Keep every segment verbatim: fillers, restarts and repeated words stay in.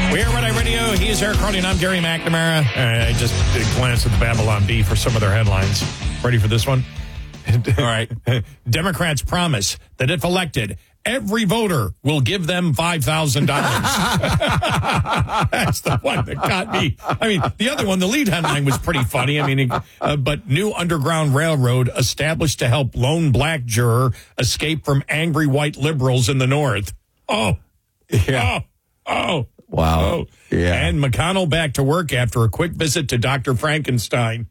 We are Red Eye Radio. He is Eric Carney, and I'm Gary McNamara. Uh, I just glanced at the Babylon Bee for some of their headlines. Ready for this one? All right. Democrats promise that if elected, every voter will give them five thousand dollars. That's the one that got me. I mean, the other one, the lead headline was pretty funny. I mean, uh, but new underground railroad established to help lone black juror escape from angry white liberals in the North. Oh, Yeah. oh, oh. Wow. Oh. Yeah. And McConnell back to work after a quick visit to Doctor Frankenstein.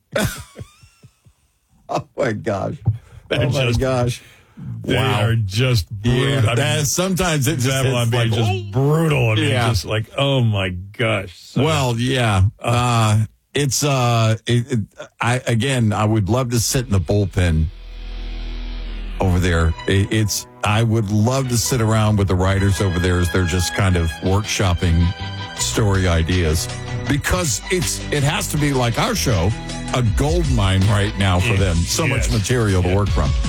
Oh, my gosh. That oh, my just, gosh. They Wow. are just brutal. Yeah, I mean, that, sometimes it's just, Babylon it's being like, just brutal. I mean, Yeah. just like, oh my gosh. So, well, yeah. Uh, it's, uh, it, it, I, again, I would love to sit in the bullpen over there. It, it's, I would love to sit around with the writers over there as they're just kind of workshopping story ideas, because it's, it has to be like our show, a gold mine right now for them. So Yes. much material to Yeah. work from.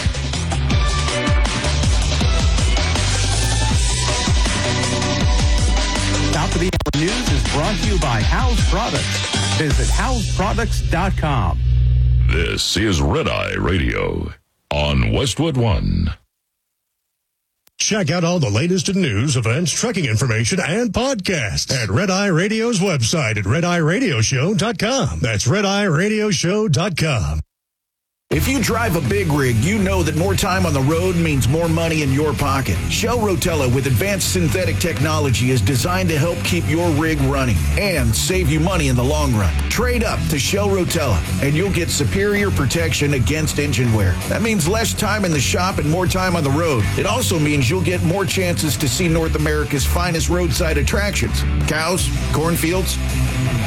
Top of the Hour News is brought to you by House Products. Visit house products dot com. This is Red Eye Radio on Westwood One. Check out all the latest in news, events, trucking information, and podcasts at Red Eye Radio's website at red eye radio show dot com. That's red eye radio show dot com. If you drive a big rig, you know that more time on the road means more money in your pocket. Shell Rotella with advanced synthetic technology is designed to help keep your rig running and save you money in the long run. Trade up to Shell Rotella and you'll get superior protection against engine wear. That means less time in the shop and more time on the road. It also means you'll get more chances to see North America's finest roadside attractions. Cows, cornfields,